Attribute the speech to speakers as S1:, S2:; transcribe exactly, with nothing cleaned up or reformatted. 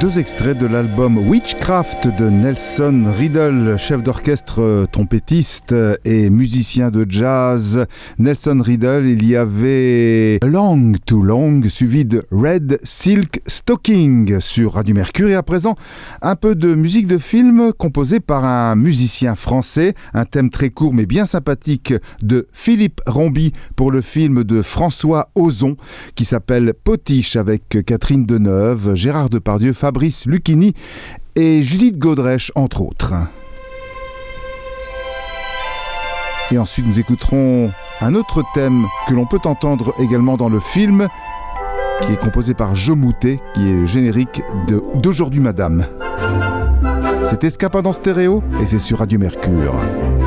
S1: deux extraits de l'album Witchcraft de Nelson Riddle, chef d'orchestre, trompettiste et musicien de jazz. Nelson Riddle, il y avait Long Too Long, suivi de Red Silk Stocking sur Radio Mercure. Et à présent, un peu de musique de film composée par un musicien français, un thème très court mais bien sympathique de Philippe Rombi pour le film de François Ozon qui s'appelle Potiche avec Catherine Deneuve, Gérard Depardieu, Fabrice Lucchini et Judith Godrèche entre autres. Et ensuite nous écouterons un autre thème que l'on peut entendre également dans le film qui est composé par Joe Moutet, qui est le générique de d'Aujourd'hui Madame. C'est Escapade en stéréo et c'est sur Radio Mercure.